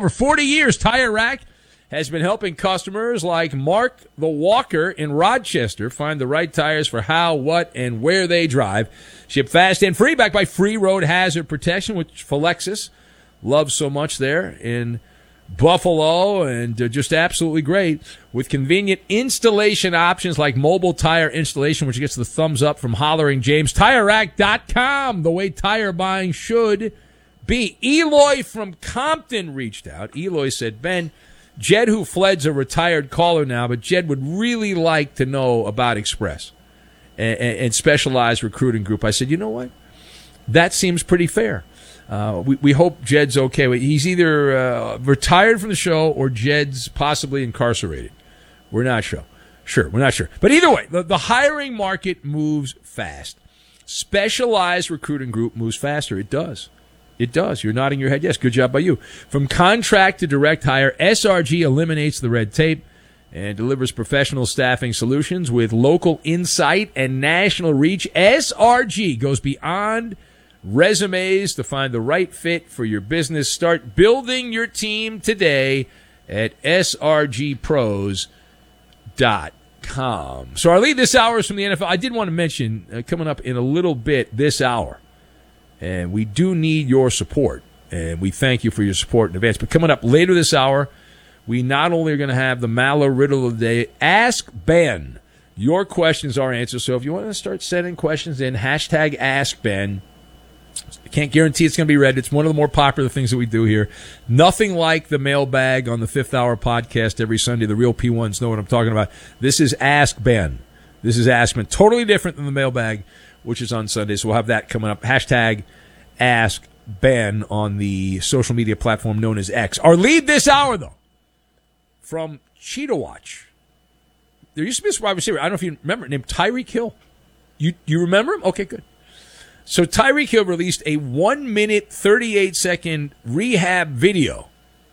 over 40 years, Tire Rack has been helping customers like Mark the Walker in Rochester find the right tires for how, what, and where they drive. Ship fast and free, backed by free road hazard protection, which Philexis loves so much there in Buffalo, and just absolutely great with convenient installation options like mobile tire installation, which gets the thumbs up from Hollering James. TireRack.com, the way tire buying should be. Eloy from Compton reached out. Eloy said, Ben, Jed, who fled's a retired caller now, but Jed would really like to know about Express and Specialized Recruiting Group. I said, you know what? That seems pretty fair. We hope Jed's okay. He's either retired from the show or Jed's possibly incarcerated. We're not sure. We're not sure. But either way, the hiring market moves fast. Specialized Recruiting Group moves faster. It does. It does. You're nodding your head. Yes, good job by you. From contract to direct hire, SRG eliminates the red tape and delivers professional staffing solutions with local insight and national reach. SRG goes beyond resumes to find the right fit for your business. Start building your team today at srgpros.com. So our lead this hour is from the NFL. I did want to mention, coming up in a little bit this hour, and we do need your support, and we thank you for your support in advance. But coming up later this hour, we not only are going to have the Mallow Riddle of the Day, Ask Ben. Your questions are answered. So if you want to start sending questions in, hashtag Ask Ben. I can't guarantee it's going to be read. It's one of the more popular things that we do here. Nothing like the mailbag on the Fifth Hour podcast every Sunday. The real P1s know what I'm talking about. This is Ask Ben. This is Ask Ben. Totally different than the mailbag, which is on Sunday. So we'll have that coming up. Hashtag Ask Ben on the social media platform known as X. Our lead this hour, though, from Cheetah Watch. There used to be a wide receiver. I don't know if you remember, named Tyreek Hill. You remember him? Okay, good. So Tyreek Hill released a 1-minute, 38-second rehab video.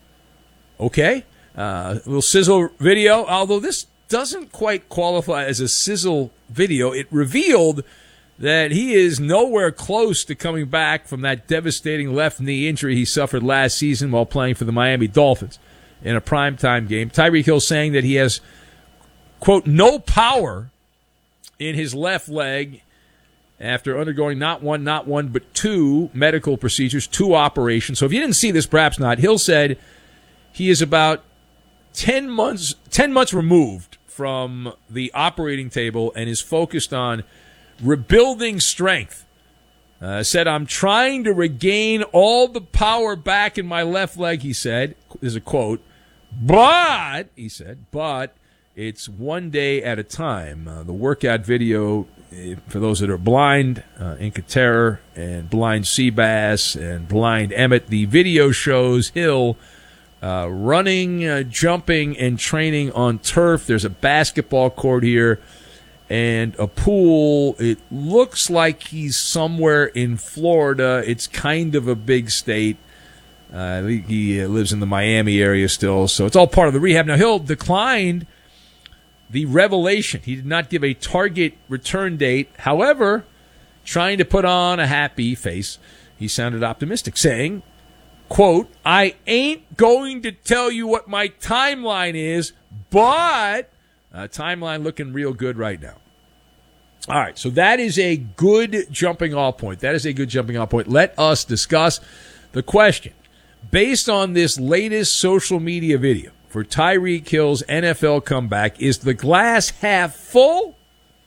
Okay? A little sizzle video, although this doesn't quite qualify as a sizzle video. It revealed that he is nowhere close to coming back from that devastating left knee injury he suffered last season while playing for the Miami Dolphins in a primetime game. Tyreek Hill saying that he has, quote, no power in his left leg after undergoing not one, but two medical procedures, two operations. So if you didn't see this, perhaps not. Hill said he is about 10 months removed from the operating table and is focused on rebuilding strength. Said, I'm trying to regain all the power back in my left leg, he said. There's a quote. But, he said, it's one day at a time. The workout video, for those that are blind, Inca Terror and blind Seabass and blind Emmett, the video shows Hill running, jumping, and training on turf. There's a basketball court here and a pool. It looks like he's somewhere in Florida. It's kind of a big state. He lives in the Miami area still, so it's all part of the rehab. Now, Hill declined the revelation. He did not give a target return date. However, trying to put on a happy face, he sounded optimistic, saying, quote, I ain't going to tell you what my timeline is, but timeline looking real good right now. All right, so that is a good jumping off point. Let us discuss the question. Based on this latest social media video for Tyreek Hill's NFL comeback, is the glass half full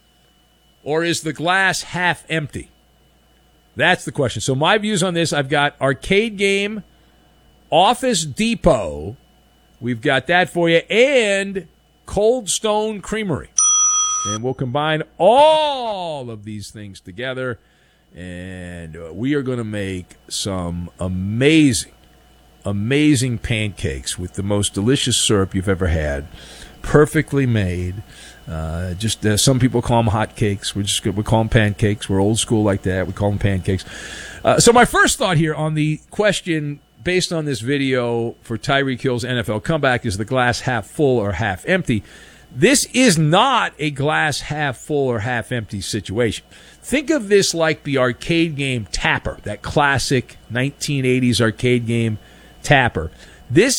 or is the glass half empty? That's the question. So my views on this, I've got Arcade Game, Office Depot, we've got that for you, and Cold Stone Creamery. And we'll combine all of these things together, and we are going to make some amazing pancakes with the most delicious syrup you've ever had, perfectly made. Some people call them hot cakes. We call them pancakes. We're old school like that. We call them pancakes. So my first thought here on the question based on this video for Tyreek Hill's NFL comeback is the glass half full or half empty. This is not a glass half full or half empty situation. Think of this like the arcade game Tapper, that classic 1980s arcade game Tapper. This